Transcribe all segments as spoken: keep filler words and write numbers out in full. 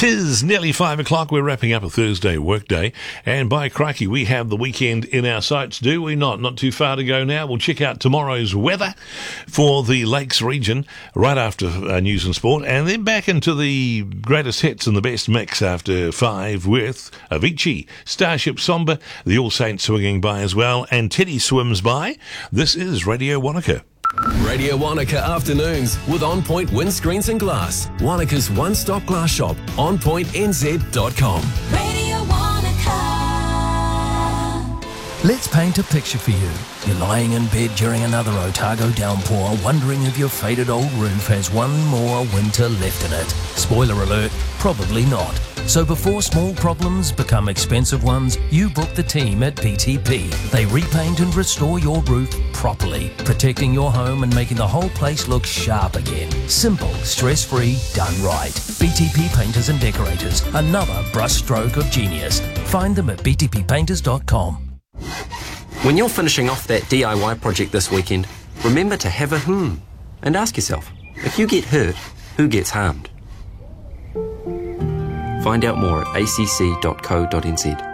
'Tis nearly five o'clock. We're wrapping up a Thursday workday, and by crikey, we have the weekend in our sights, do we not? Not too far to go now. We'll check out tomorrow's weather for the Lakes region right after uh, news and sport, and then back into the greatest hits and the best mix after five with Avicii, Starship Somber, the All Saints swinging by as well, and Teddy swims by. This is Radio Wanaka. Radio Wanaka Afternoons with On Point Windscreens and Glass. Wanaka's one-stop glass shop, on point n z dot com. Radio Wanaka. Let's paint a picture for you. You're lying in bed during another Otago downpour, wondering if your faded old roof has one more winter left in it. Spoiler alert, probably not. So before small problems become expensive ones, you book the team at B T P. They repaint and restore your roof properly, protecting your home and making the whole place look sharp again. Simple, stress-free, done right. B T P Painters and Decorators, another brushstroke of genius. Find them at b t p painters dot com. When you're finishing off that D I Y project this weekend, remember to have a hmm and ask yourself, if you get hurt, who gets harmed? Find out more at a c c dot co dot n z.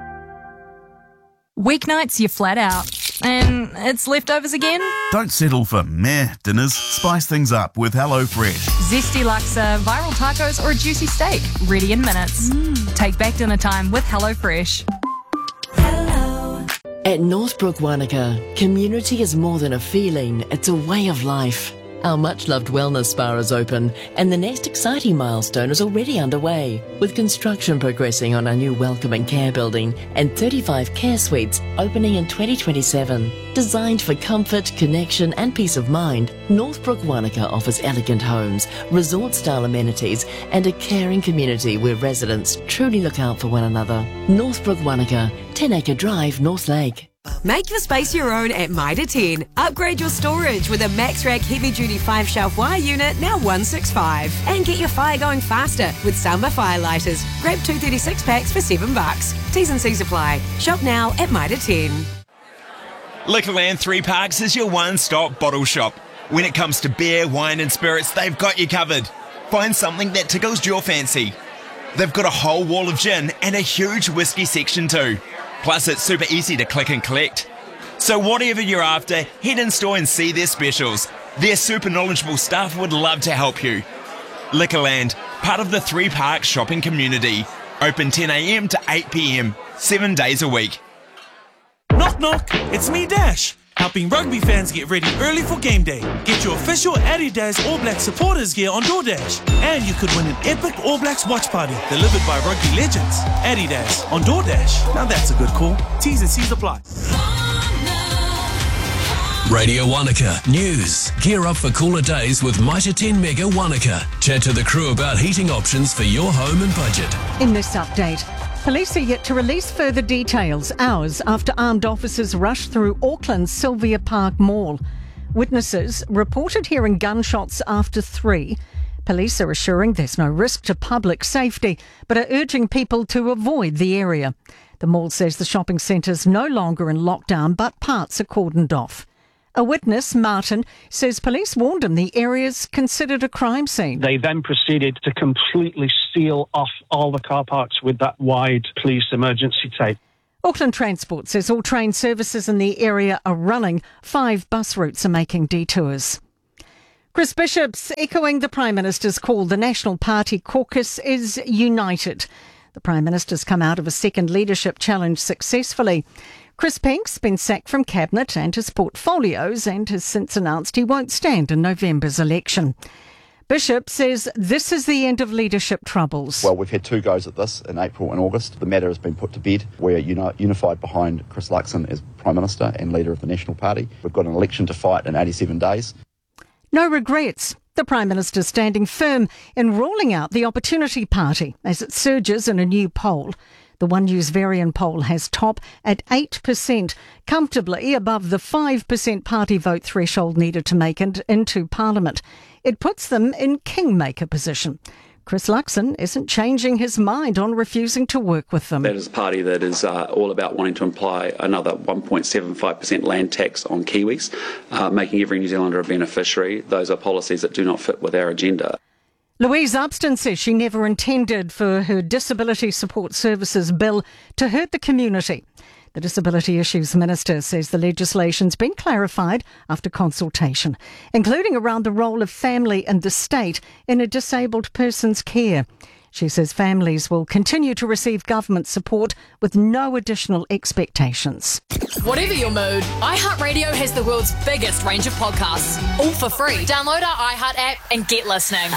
Weeknights, you're flat out. And it's leftovers again? Don't settle for meh dinners. Spice things up with HelloFresh. Zesty laksa, viral tacos, or a juicy steak. Ready in minutes. Mm. Take back dinner time with HelloFresh. Hello. At Northbrook Wanaka, community is more than a feeling, it's a way of life. Our much-loved wellness spa is open, and the next exciting milestone is already underway, with construction progressing on our new welcoming care building and thirty-five care suites opening in twenty twenty-seven. Designed for comfort, connection and peace of mind, Northbrook Wanaka offers elegant homes, resort-style amenities and a caring community where residents truly look out for one another. Northbrook Wanaka, ten acre Drive, North Lake. Make your space your own at Mitre ten. Upgrade your storage with a Maxrack Heavy Duty five shelf wire unit, now one sixty-five. And get your fire going faster with Summer Fire Lighters. Grab two thirty-six packs for seven bucks. T's and C's apply. Shop now at Mitre ten. Liquorland Three Parks is your one-stop bottle shop. When it comes to beer, wine and spirits, they've got you covered. Find something that tickles your fancy. They've got a whole wall of gin and a huge whiskey section too. Plus, it's super easy to click and collect. So whatever you're after, head in store and see their specials. Their super knowledgeable staff would love to help you. Liquorland, part of the Three Parks shopping community. Open ten a m to eight p m, seven days a week. Knock knock, it's me Dash, helping rugby fans get ready early for game day. Get your official Adidas All Blacks supporters gear on DoorDash. And you could win an epic All Blacks watch party delivered by rugby legends. Adidas on DoorDash. Now that's a good call. T's and C's apply. Radio Wanaka News. Gear up for cooler days with Mitre ten Mega Wanaka. Chat to the crew about heating options for your home and budget. In this update, police are yet to release further details hours after armed officers rushed through Auckland's Sylvia Park Mall. Witnesses reported hearing gunshots after three. Police are assuring there's no risk to public safety, but are urging people to avoid the area. The mall says the shopping centre's no longer in lockdown, but parts are cordoned off. A witness, Martin, says police warned him the area's considered a crime scene. They then proceeded to completely seal off all the car parks with that wide police emergency tape. Auckland Transport says all train services in the area are running. Five bus routes are making detours. Chris Bishop's echoing the Prime Minister's call. The National Party caucus is united. The Prime Minister's come out of a second leadership challenge successfully. Chris Pink's been sacked from Cabinet and his portfolios and has since announced he won't stand in November's election. Bishop says this is the end of leadership troubles. Well, we've had two goes at this in April and August. The matter has been put to bed. We're uni- unified behind Chris Luxon as Prime Minister and leader of the National Party. We've got an election to fight in eighty-seven days. No regrets. The Prime Minister standing firm in ruling out the Opportunity Party as it surges in a new poll. The One News Varian poll has top at eight percent, comfortably above the five percent party vote threshold needed to make it into Parliament. It puts them in kingmaker position. Chris Luxon isn't changing his mind on refusing to work with them. That is a party that is uh, all about wanting to imply another one point seven five percent land tax on Kiwis, uh, making every New Zealander a beneficiary. Those are policies that do not fit with our agenda. Louise Upston says she never intended for her Disability Support Services bill to hurt the community. The Disability Issues Minister says the legislation's been clarified after consultation, including around the role of family and the state in a disabled person's care. She says families will continue to receive government support with no additional expectations. Whatever your mood, iHeartRadio has the world's biggest range of podcasts, all for free. Download our iHeart app and get listening.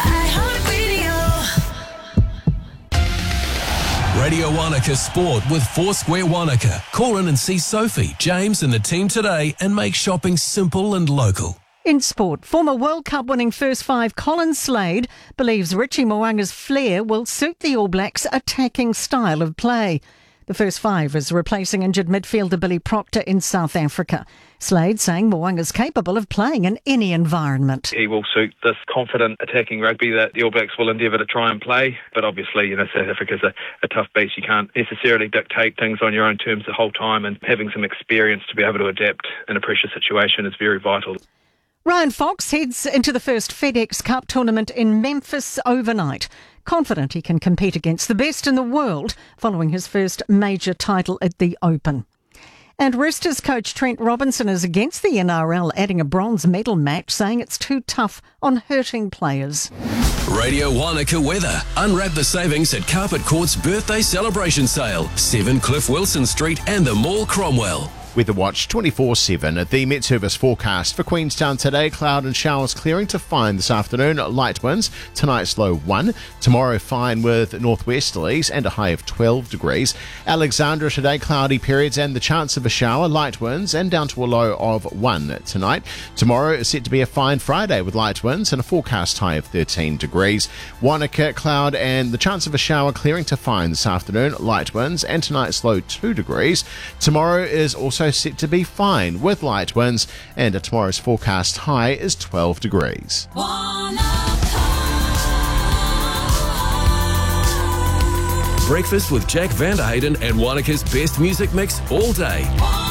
Radio Wanaka Sport with Foursquare Wanaka. Call in and see Sophie, James and the team today and make shopping simple and local. In sport, former World Cup winning first five Colin Slade believes Richie Mo'unga's flair will suit the All Blacks' attacking style of play. The first five is replacing injured midfielder Billy Proctor in South Africa. Slade saying Mo'unga's capable of playing in any environment. He will suit this confident attacking rugby that the All Blacks will endeavour to try and play. But obviously, you know, South Africa's a, a tough beast. You can't necessarily dictate things on your own terms the whole time, and having some experience to be able to adapt in a pressure situation is very vital. Ryan Fox heads into the first FedEx Cup tournament in Memphis overnight, confident he can compete against the best in the world following his first major title at the Open. And Roosters coach Trent Robinson is against the N R L adding a bronze medal match, saying it's too tough on hurting players. Radio Wanaka weather. Unwrap the savings at Carpet Court's birthday celebration sale. seven Cliff Wilson Street and the Mall Cromwell. Weather Watch twenty-four seven. The Met Service forecast for Queenstown today, cloud and showers clearing to fine this afternoon, light winds, tonight's low one, tomorrow fine with northwesterlies and a high of twelve degrees. Alexandra today, cloudy periods and the chance of a shower, light winds and down to a low of one tonight. Tomorrow is set to be a fine Friday with light winds and a forecast high of thirteen degrees. Wanaka, cloud and the chance of a shower clearing to fine this afternoon, light winds and tonight's low two degrees. Tomorrow is also set to be fine with light winds and tomorrow's forecast high is twelve degrees. Breakfast with Jack Vanderhayden and Wanaka's best music mix all day.